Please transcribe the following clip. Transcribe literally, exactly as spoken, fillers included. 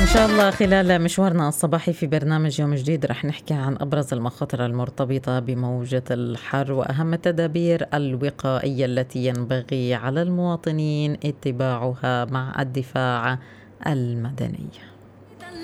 إن شاء الله خلال مشوارنا الصباحي في برنامج يوم جديد رح نحكي عن أبرز المخاطر المرتبطة بموجة الحر وأهم التدابير الوقائية التي ينبغي على المواطنين اتباعها مع الدفاع المدني.